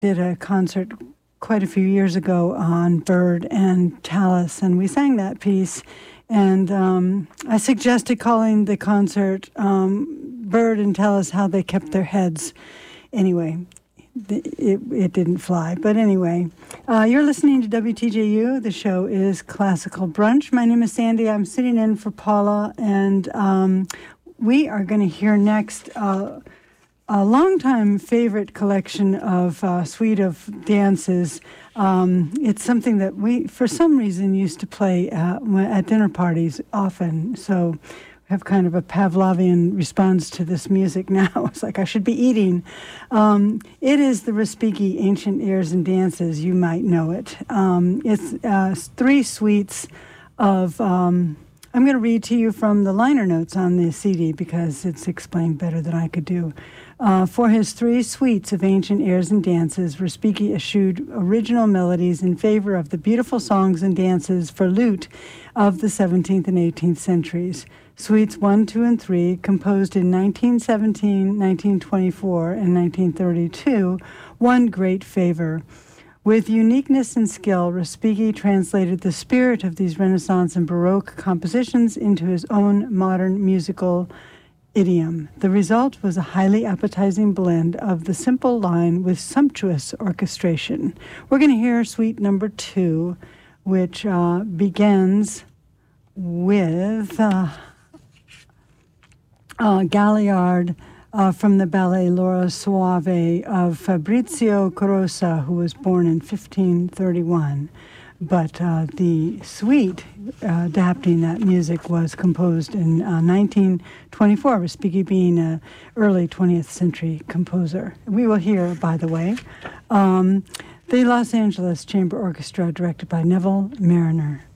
did a concert quite a few years ago on Bird and Tallis, and we sang that piece. And I suggested calling the concert Bird and Tallis How They Kept Their Heads. Anyway, it didn't fly. But anyway, you're listening to WTJU. The show is Classical Brunch. My name is Sandy. I'm sitting in for Paula, and we are going to hear next a longtime favorite collection of suite of dances. It's something that we, for some reason, used to play at dinner parties often. So we have kind of a Pavlovian response to this music now. It's like I should be eating. It is the Respighi Ancient Airs and Dances. You might know it. It's three suites of... I'm going to read to you from the liner notes on the CD because it's explained better than I could do. For his three suites of ancient airs and dances, Respighi eschewed original melodies in favor of the beautiful songs and dances for lute of the 17th and 18th centuries. Suites 1, 2, and 3, composed in 1917, 1924, and 1932, won great favor. With uniqueness and skill, Respighi translated the spirit of these Renaissance and Baroque compositions into his own modern musical idiom. The result was a highly appetizing blend of the simple line with sumptuous orchestration. We're going to hear suite number 2, which begins with Galliard from the ballet Laura Soave of Fabrizio Carosa, who was born in 1531. But the suite adapting that music was composed in 1924, Respighi being an early 20th century composer. We will hear, by the way, the Los Angeles Chamber Orchestra, directed by Neville Mariner.